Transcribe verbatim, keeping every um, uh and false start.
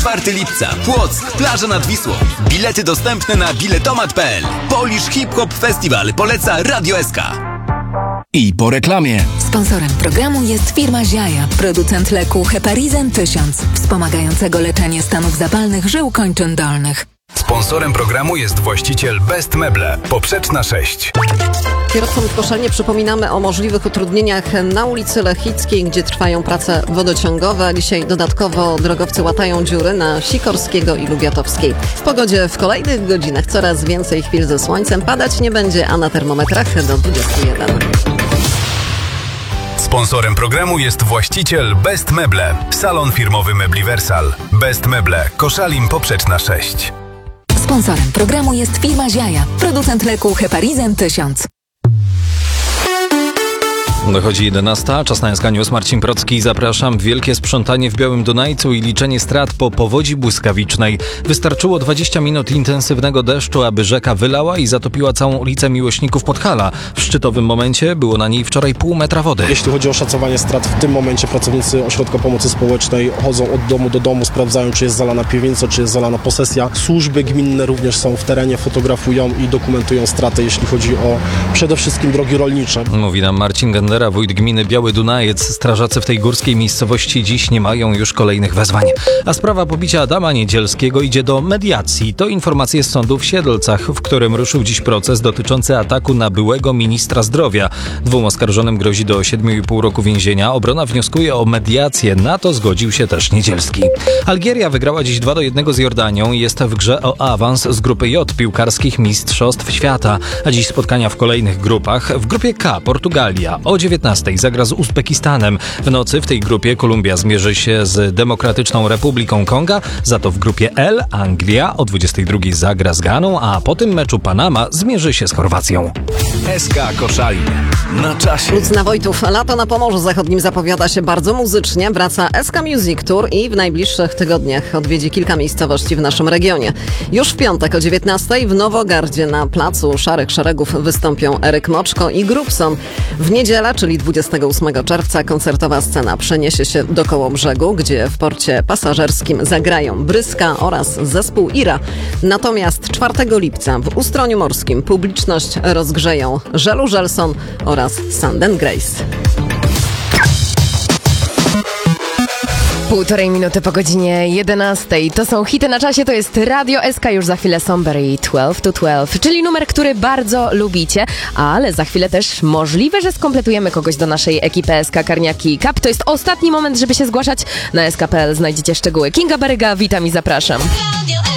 czwartego lipca. Płock, plaża nad Wisłą. Bilety dostępne na biletomat kropka p l. Polish Hip Hop Festival poleca Radio S K. I po reklamie. Sponsorem programu jest firma Ziaja, producent leku Heparizan tysiąc, wspomagającego leczenie stanów zapalnych żył kończyn dolnych. Sponsorem programu jest właściciel Best Meble, Poprzeczna sześć. Kierowcom w Koszalinie przypominamy o możliwych utrudnieniach na ulicy Lechickiej, gdzie trwają prace wodociągowe. Dzisiaj dodatkowo drogowcy łatają dziury na Sikorskiego i Lubiatowskiej. W pogodzie w kolejnych godzinach coraz więcej chwil ze słońcem. Padać nie będzie, a na termometrach do dwudziestu jeden. Sponsorem programu jest właściciel Best Meble, salon firmowy Mebliversal. Best Meble, Koszalin, Poprzeczna sześć. Sponsorem programu jest firma Ziaja, producent leku Heparizan tysiąc. Dochodzi jedenasta, czas na S K News. Marcin Procki, zapraszam. Wielkie sprzątanie w Białym Dunajcu i liczenie strat po powodzi błyskawicznej. Wystarczyło dwadzieścia minut intensywnego deszczu, aby rzeka wylała i zatopiła całą ulicę Miłośników Podhala. W szczytowym momencie było na niej wczoraj pół metra wody. Jeśli chodzi o szacowanie strat, w tym momencie pracownicy Ośrodka Pomocy Społecznej chodzą od domu do domu, sprawdzają, czy jest zalana piwnica, czy jest zalana posesja. Służby gminne również są w terenie, fotografują i dokumentują straty, jeśli chodzi o przede wszystkim drogi rolnicze. Mówi nam Marcin Gendera, wójt gminy Biały Dunajec. Strażacy w tej górskiej miejscowości dziś nie mają już kolejnych wezwań. A sprawa pobicia Adama Niedzielskiego idzie do mediacji. To informacje z sądu w Siedlcach, w którym ruszył dziś proces dotyczący ataku na byłego ministra zdrowia. Dwóm oskarżonym grozi do siedmiu i pół roku więzienia. Obrona wnioskuje o mediację. Na to zgodził się też Niedzielski. Algieria wygrała dziś dwa do jednego z Jordanią i jest w grze o awans z grupy J piłkarskich mistrzostw świata. A dziś spotkania w kolejnych grupach. W grupie K Portugalia o dziewiętnastej zagra z Uzbekistanem. W nocy w tej grupie Kolumbia zmierzy się z Demokratyczną Republiką Konga, za to w grupie L Anglia o dwudziestej drugiej zagra z Ganą, a po tym meczu Panama zmierzy się z Chorwacją. S K Koszalin. Na czasie. Lucna Wojtów. Lato na Pomorzu Zachodnim zapowiada się bardzo muzycznie. Wraca S K Music Tour i w najbliższych tygodniach odwiedzi kilka miejscowości w naszym regionie. Już w piątek o dziewiętnastej w Nowogardzie na placu Szarych Szeregów wystąpią Eryk Moczko i Grubson. W niedzielę, czyli dwudziestego ósmego czerwca, koncertowa scena przeniesie się do Kołobrzegu, gdzie w porcie pasażerskim zagrają Bryska oraz zespół Ira. Natomiast czwartego lipca w Ustroniu Morskim publiczność rozgrzeją Żelu Żelson oraz Sand Grace. Półtorej minuty po godzinie jedenastej. To są hity na czasie, to jest Radio S K, już za chwilę Somber i dwanaście to dwanaście, czyli numer, który bardzo lubicie, ale za chwilę też możliwe, że skompletujemy kogoś do naszej ekipy S K Karniaki Cup. To jest ostatni moment, żeby się zgłaszać. Na S K kropka p l znajdziecie szczegóły. Kinga Baryga, witam i zapraszam.